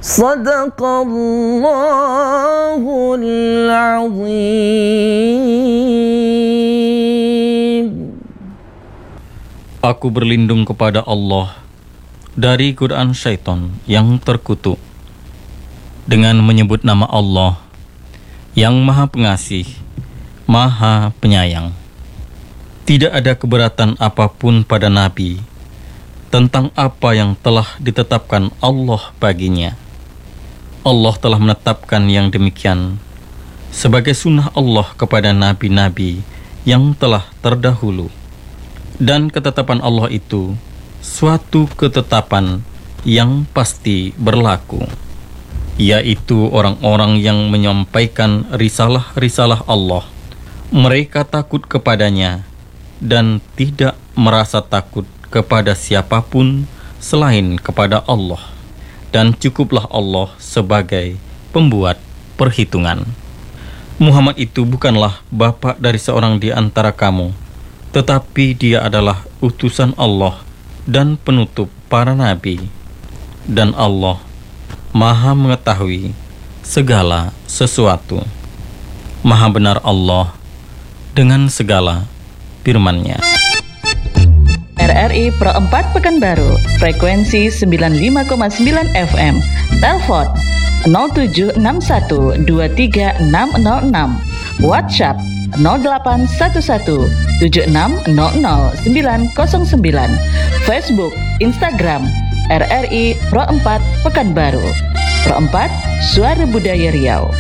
Sadaqallahul azim. Aku berlindung kepada Allah dari godaan syaitan yang terkutuk dengan menyebut nama Allah yang Maha Pengasih, Maha Penyayang. Tidak ada keberatan apapun pada Nabi tentang apa yang telah ditetapkan Allah baginya. Allah telah menetapkan yang demikian sebagai sunnah Allah kepada nabi-nabi yang telah terdahulu. Dan ketetapan Allah itu suatu ketetapan yang pasti berlaku, yaitu orang-orang yang menyampaikan risalah-risalah Allah. Mereka takut kepadanya dan tidak merasa takut kepada siapapun selain kepada Allah. Dan cukuplah Allah sebagai pembuat perhitungan. Muhammad itu bukanlah bapa dari seorang di antara kamu, tetapi dia adalah utusan Allah dan penutup para nabi. Dan Allah Maha mengetahui segala sesuatu. Maha benar Allah dengan segala firman-Nya. RRI Pro 4 Pekanbaru, frekuensi 95,9 FM, telepon 0761236606, WhatsApp 081176000909, Facebook, Instagram, RRI Pro 4 Pekanbaru. Pro 4, Suara Budaya Riau.